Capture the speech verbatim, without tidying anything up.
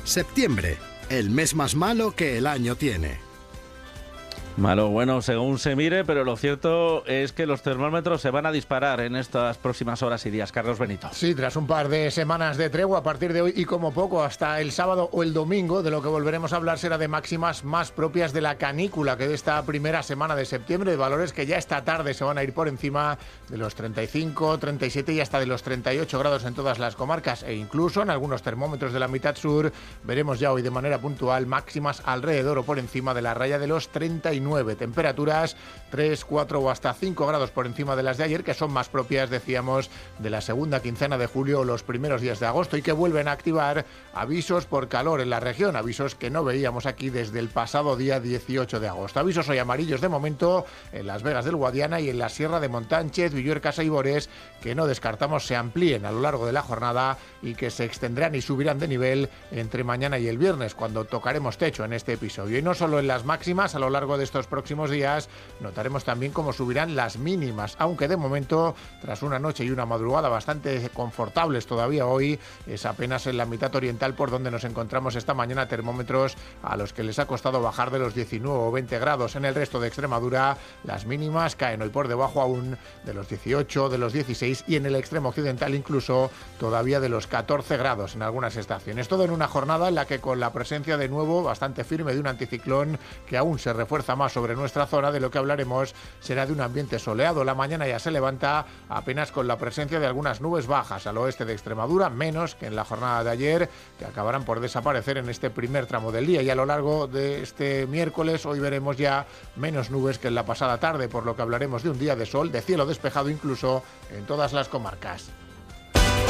Septiembre, el mes más malo que el año tiene. Malo, bueno, según se mire, pero lo cierto es que los termómetros se van a disparar en estas próximas horas y días. Carlos Benito. Sí, tras un par de semanas de tregua a partir de hoy y como poco hasta el sábado o el domingo, de lo que volveremos a hablar será de máximas más propias de la canícula que de esta primera semana de septiembre, de valores que ya esta tarde se van a ir por encima de los treinta y cinco, treinta y siete y hasta de los treinta y ocho grados en todas las comarcas e incluso en algunos termómetros de la mitad sur veremos ya hoy de manera puntual máximas alrededor o por encima de la raya de los treinta y nueve. Temperaturas tres, cuatro o hasta cinco grados por encima de las de ayer, que son más propias, decíamos, de la segunda quincena de julio o los primeros días de agosto y que vuelven a activar avisos por calor en la región, avisos que no veíamos aquí desde el pasado día dieciocho de agosto. Avisos hoy amarillos de momento en Las Vegas del Guadiana y en la Sierra de Montánchez, Villuercas e Ibores, que no descartamos se amplíen a lo largo de la jornada y que se extenderán y subirán de nivel entre mañana y el viernes, cuando tocaremos techo en este episodio. Y no solo en las máximas, a lo largo de estos próximos días notaremos también cómo subirán las mínimas, aunque de momento, tras una noche y una madrugada bastante confortables todavía hoy, es apenas en la mitad oriental por donde nos encontramos esta mañana termómetros a los que les ha costado bajar de los diecinueve o veinte grados. En el resto de Extremadura las mínimas caen hoy por debajo aún de los dieciocho, de los dieciséis y en el extremo occidental incluso todavía de los catorce grados en algunas estaciones. Todo en una jornada en la que con la presencia de nuevo bastante firme de un anticiclón que aún se refuerza más sobre nuestra zona, de lo que hablaremos será de un ambiente soleado. La mañana ya se levanta apenas con la presencia de algunas nubes bajas al oeste de Extremadura, menos que en la jornada de ayer, que acabarán por desaparecer en este primer tramo del día, y a lo largo de este miércoles hoy veremos ya menos nubes que en la pasada tarde, por lo que hablaremos de un día de sol, de cielo despejado incluso en todas las comarcas.